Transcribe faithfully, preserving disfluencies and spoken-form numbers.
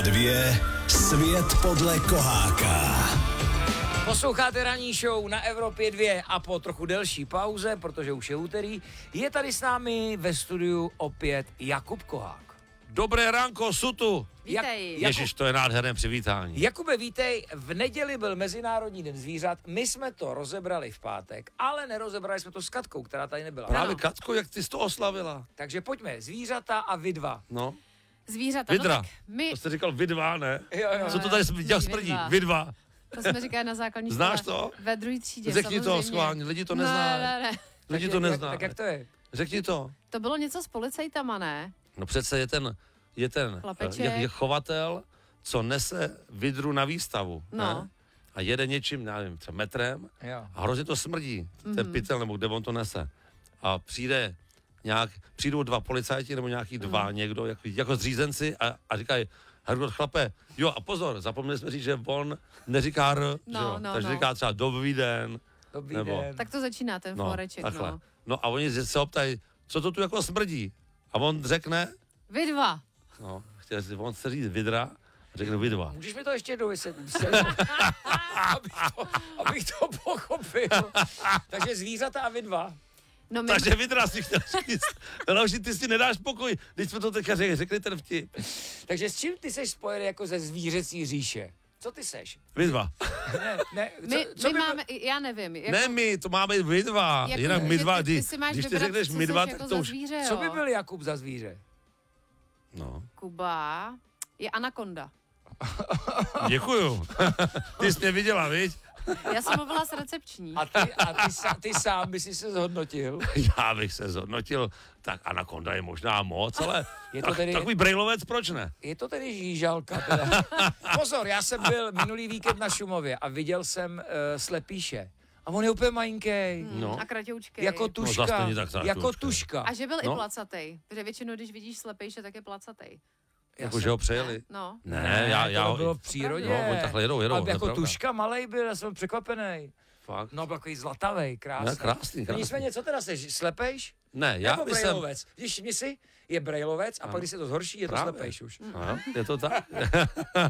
Dvě svět podle Koháka. Posloucháte ranní show na Evropě dva a po trochu delší pauze, protože už je úterý, je tady s námi ve studiu opět Jakub Kohák. Dobré ránko, Sutu. Vítej. Jak- Ježiš, to je nádherné přivítání. Jakube, vítej, v neděli byl Mezinárodní den zvířat, my jsme to rozebrali v pátek, ale nerozebrali jsme to s Katkou, která tady nebyla. Právě Ano. Katko, jak ty jsi to oslavila? Takže pojďme, zvířata a vy dva. No, Zvířata. Vidra. No tak my, to jste říkal vy dva, ne? Jo, jo. Co to tady dělal Vy smrdí? dva. Vy dva. to jsme říkali na základní Znáš škole. to? Ve druhé třídě, Řekni to samozřejmě. schválně, lidi to Ne, neznají. ne, ne. Lidi Tak to jak- neznají. Tak jak to je? Řekni to. To bylo něco s policajtama, ne? No přece je ten, je ten Chlapeček. je, je chovatel, co nese vidru na výstavu. No. Ne? A jede něčím, nevím, třeba metrem Jo. a hrozně to smrdí, Mhm. ten pytel, nebo kde on to nese. A přijde nějak, přijdou dva policajti nebo nějaký dva Mhm. někdo, jako, jako zřízenci a, a říkají, Hergot, chlape, jo a pozor, zapomněli jsme říct, že on neříká R, No, že jo? no, takže no. říká třeba dobrý den. Dobrý Nebo- den. Tak to začíná ten No, floreček, takhle. no. No a oni se optají, co to tu jako smrdí? A on řekne, Vy dva. no, chtěl si, on se říct vidra, a řekne vy dva. Můžeš mi to ještě jednou vysvětlit, abych, to, abych to pochopil. Takže zvířata a vy dva. No my, Takže vidra si chtěl říct. Leoši, ty si nedáš pokoj, když jsme to teďka řekli, řekli ten vtip. Takže s čím ty seš spojený jako ze zvířecí říše? Co ty seš? Vy dva. Ne, ne, my, co, co my by máme, já nevím. Jako, Ne my, to máme být vy dva. jako, Jinak my že dva, ty, když, ty si máš když ty vybrat, řekneš co my seš dva, jako tak za to už... zvíře, Co by jo. byl Jakub za zvíře? No, Kuba je anakonda. děkuju. Ty jsi mě viděla, viď? Já jsem mluvila s recepční. A ty, a ty, sa- ty sám by si se zhodnotil. Já bych se zhodnotil, tak anakonda je možná moc, ale Je to tak, tedy- takový brejlovec, proč ne? Je to tedy žížalka. Teda. Pozor, já jsem byl minulý víkend na Šumově a viděl jsem uh, slepíše. A on je úplně malinký. No. A kratoučkej. Jako tuška. zas není tak kratoučkej. jako tuška. A že byl No. i placatej. Protože většinou, když vidíš slepejše, tak je placatej. Já Jako, jsem- že ho přejeli. No. Ne, já, já, to bylo v přírodě. No, oni takhle jedou, jedou, Ale to je jako pravda. tuška malej byl, já jsem překvapený. Fakt. No, byl takový zlatavej, krásný. Ne, krásný, No krásný. nicméně, co teda seš, slepejš? Ne, já Nebo bych jsem... brejlovec? Když mi si, je brejlovec a pak, když se to zhorší, je to Právě. slepejš už. Ano, je to tak.